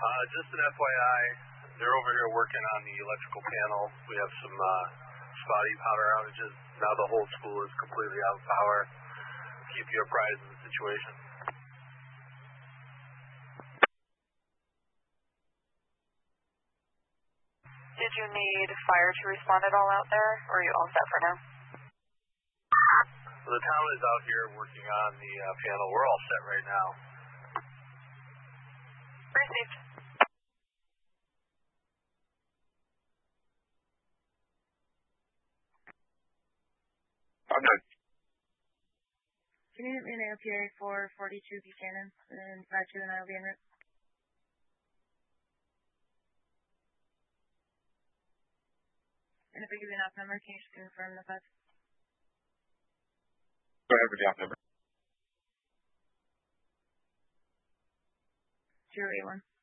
Just an FYI, they're over here working on the electrical panel. We have some spotty power outages. Now the whole school is completely out of power. Keep you apprised of the situation. Did you need fire to respond at all out there, or are you all set for now? The town is out here working on the panel. We're all set right now. Received. I'm done. Can you hit me an AOPA for 42 Buchanan and 52 and I will be en route? And if I give you an off number, can you just confirm the 5? Go ahead with the off number. 081.